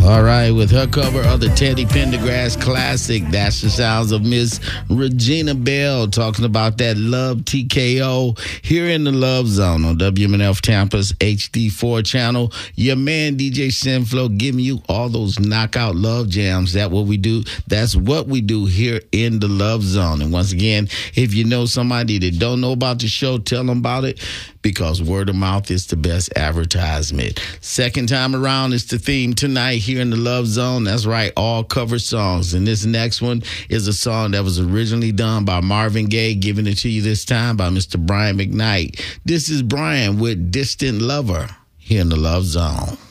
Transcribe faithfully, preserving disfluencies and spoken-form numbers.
All right, with her cover of the Teddy Pendergrass classic, that's the sounds of Miss Regina Bell talking about that Love T K O here in the Love Zone on W M N F Tampa's H D four channel. Your man, D J Sinflow, giving you all those knockout love jams. That's what we do. That's what we do here in the Love Zone. And once again, if you know somebody that don't know about the show, tell them about it, because word of mouth is the best advertisement. Second time around is the theme tonight here in the Love Zone. That's right, all cover songs. And this next one is a song that was originally done by Marvin Gaye, giving it to you this time by Mister Brian McKnight. This is Brian with Distant Lover here in the Love Zone.